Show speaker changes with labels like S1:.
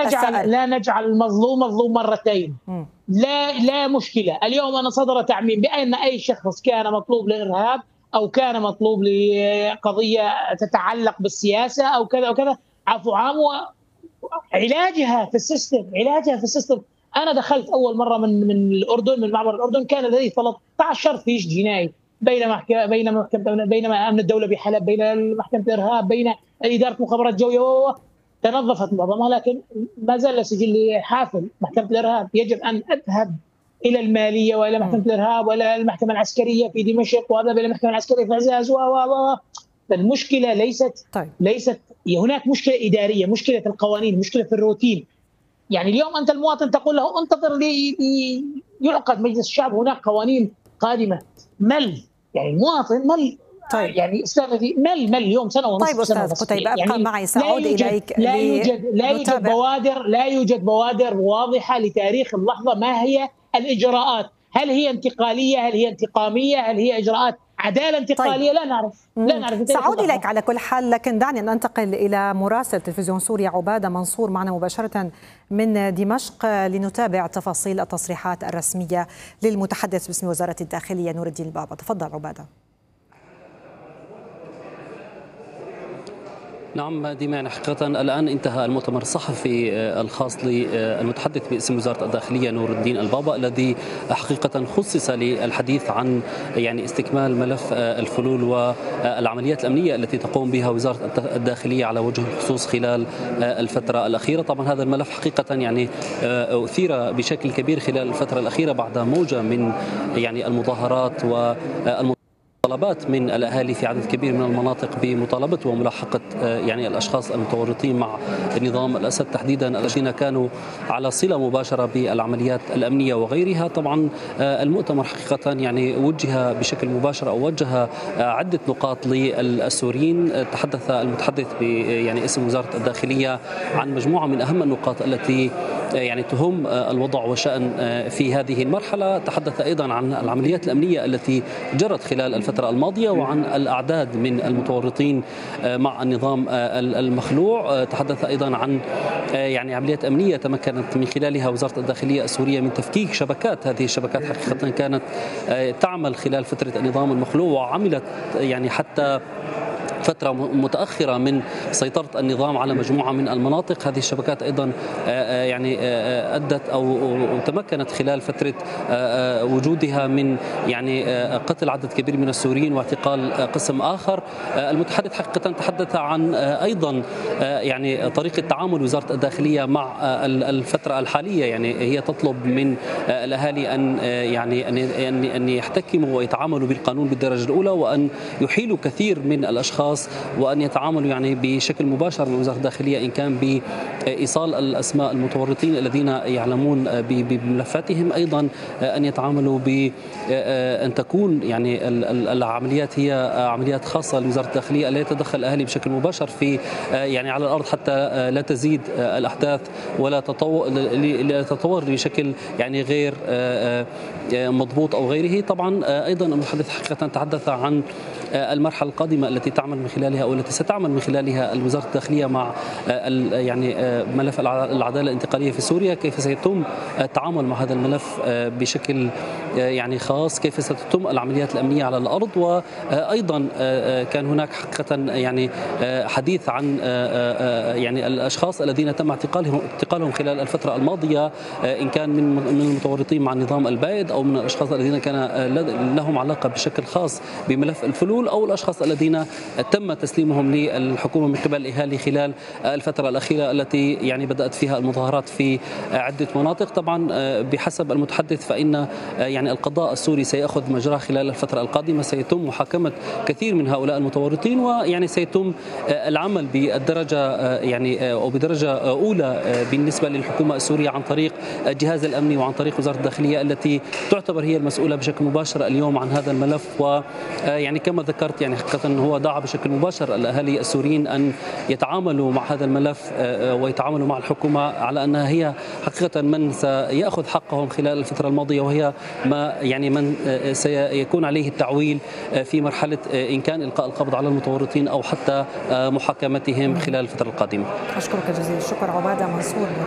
S1: لا نجعل المظلوم مظلوم مرتين. لا مشكلة. اليوم أنا صدر تعميم بأن أي شخص كان مطلوب لإرهاب أو كان مطلوب لقضية تتعلق بالسياسة أو كذا أو كذا، عفو عام، علاجها في السيستم. أنا دخلت أول مرة من الأردن، من معبر الأردن، كان لدي 13 فيش جنائي بين أمن الدولة بحلب، بين محكمة الإرهاب، بين إدارة مخابرات جوية. تنظفت معظمها، لكن ما زال سجلي حافل. محكمة الإرهاب يجب أن أذهب إلى المالية وإلى محكمة الإرهاب وإلى المحكمة العسكرية في دمشق وأذهب إلى المحكمة العسكرية في عزاز فالمشكلة ليست هناك مشكلة إدارية، مشكلة في القوانين، مشكلة في الروتين. يعني اليوم أنت المواطن تقول له انتظر يعقد مجلس الشعب، هناك قوانين قادمة. يعني المواطن
S2: طيب.
S1: يعني استاذتي مل اليوم سنه ونصف.
S2: طيب استاذ قتيبة، ابقى
S1: يعني
S2: معي، سأعود اليك.
S1: لا يوجد بوادر واضحه لتاريخ اللحظه. ما هي الاجراءات؟ هل هي انتقاليه؟ هل هي انتقاميه؟ هل هي اجراءات عداله انتقاليه؟ طيب. لا نعرف.
S2: سأعود اليك على كل حال، لكن دعني ان انتقل الى مراسل تلفزيون سوريا عبادة منصور معنا مباشره من دمشق لنتابع تفاصيل التصريحات الرسميه للمتحدث باسم وزاره الداخليه نور الدين البابا. تفضل عبادة.
S3: نعم ديمان، حقيقة الآن انتهى المؤتمر الصحفي الخاص للمتحدث باسم وزارة الداخلية نور الدين البابا، الذي حقيقة خصص للحديث عن يعني استكمال ملف الفلول والعمليات الأمنية التي تقوم بها وزارة الداخلية على وجه الخصوص خلال الفترة الأخيرة. طبعا هذا الملف حقيقة يعني أثير بشكل كبير خلال الفترة الأخيرة بعد موجة من يعني المظاهرات طلبات من الأهالي في عدد كبير من المناطق بمطالبة وملاحقة يعني الأشخاص المتورطين مع نظام الأسد تحديدا، الذين كانوا على صلة مباشرة بالعمليات الأمنية وغيرها. طبعا المؤتمر حقيقة يعني وجه بشكل مباشر أو وجه عدة نقاط للسوريين. تحدث المتحدث يعني اسم وزارة الداخلية عن مجموعة من أهم النقاط التي يعني تهم الوضع وشأن في هذه المرحلة. تحدث أيضا عن العمليات الأمنية التي جرت خلال الفترة الماضية وعن الأعداد من المتورطين مع النظام المخلوع. تحدث أيضا عن يعني عمليات أمنية تمكنت من خلالها وزارة الداخلية السورية من تفكيك شبكات. هذه الشبكات حقيقة كانت تعمل خلال فترة النظام المخلوع، وعملت يعني حتى فترة متأخرة من سيطرة النظام على مجموعة من المناطق. هذه الشبكات أيضا يعني أدت أو تمكنت خلال فترة وجودها من يعني قتل عدد كبير من السوريين واعتقال قسم آخر. المتحدث حقيقة تحدث عن أيضا يعني طريقة تعامل وزارة الداخلية مع الفترة الحالية. يعني هي تطلب من الأهالي أن يعني أن يحتكموا ويتعاملوا بالقانون بالدرجة الأولى، وأن يحيلوا كثير من الأشخاص وأن يتعاملوا يعني بشكل مباشر مع وزارة الداخلية إن كان بإيصال الأسماء المتورطين الذين يعلمون بملفاتهم. أيضا أن يتعاملوا بأن تكون يعني العمليات هي عمليات خاصة لوزارة الداخلية، لا يتدخل الأهلي بشكل مباشر في يعني على الأرض حتى لا تزيد الأحداث ولا تتطور بشكل يعني غير مضبوط أو غيره. طبعا أيضا المتحدث حقيقة تحدث عن المرحلة القادمة التي تعمل من خلالها أو التي ستعمل من خلالها وزارة الداخلية مع يعني ملف العدالة الانتقالية في سوريا، كيف سيتم التعامل مع هذا الملف بشكل يعني خاص، كيف ستتم العمليات الأمنية على الأرض. وأيضا كان هناك حقيقة يعني حديث عن يعني الأشخاص الذين تم اعتقالهم خلال الفترة الماضية، إن كان من المتورطين مع النظام البائد أو من الأشخاص الذين كان لهم علاقة بشكل خاص بملف الفلول، أو الأشخاص الذين تم تسليمهم للحكومة من قبل الأهالي خلال الفترة الأخيرة التي يعني بدأت فيها المظاهرات في عدة مناطق. طبعا بحسب المتحدث فإن يعني القضاء السوري سيأخذ مجراه خلال الفترة القادمة، سيتم محاكمة كثير من هؤلاء المتورطين، ويعني سيتم العمل بالدرجة يعني أو بدرجة أولى بالنسبة للحكومة السورية عن طريق الجهاز الأمني وعن طريق وزارة الداخلية التي تعتبر هي المسؤولة بشكل مباشر اليوم عن هذا الملف. ويعني كما ذكرت يعني حقيقة هو دعا بشكل مباشر الأهالي السوريين أن يتعاملوا مع هذا الملف ويتعاملوا مع الحكومة على أنها هي حقيقة من سيأخذ حقهم خلال الفترة الماضية، وهي ما يعني من سيكون عليه التعويل في مرحلة إن كان إلقاء القبض على المتورطين أو حتى محاكمتهم خلال الفترة القادمة.
S2: أشكرك جزيل الشكر عبادة منصور.